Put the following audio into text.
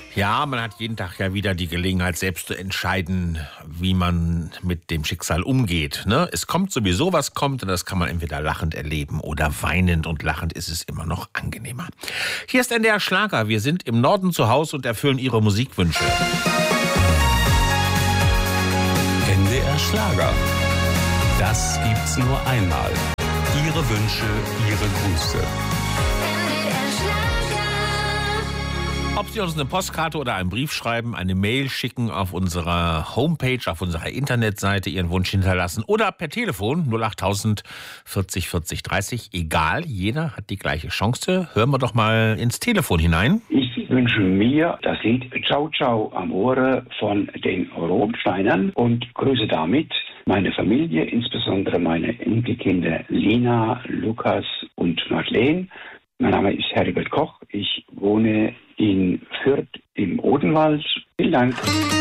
Ja, man hat jeden Tag ja wieder die Gelegenheit, selbst zu entscheiden, wie man mit dem Schicksal umgeht. Ne? Es kommt sowieso, was kommt, und das kann man entweder lachend erleben oder weinend, und lachend ist es immer noch angenehmer. Hier ist NDR Schlager. Wir sind im Norden zu Hause und erfüllen Ihre Musikwünsche. NDR Schlager. Das gibt's nur einmal. Ihre Wünsche, Ihre Grüße. Ob Sie uns eine Postkarte oder einen Brief schreiben, eine Mail schicken, auf unserer Homepage, auf unserer Internetseite Ihren Wunsch hinterlassen oder per Telefon 08000 40 40 30. Egal, jeder hat die gleiche Chance. Hören wir doch mal ins Telefon hinein. Ich wünsche mir das Lied Ciao Ciao Amore von den Rohnsteinern und grüße damit meine Familie, insbesondere meine Enkelkinder Lina, Lukas und Madeleine. Mein Name ist Herbert Koch. Ich wohne in Fürth im Odenwald. Vielen Dank.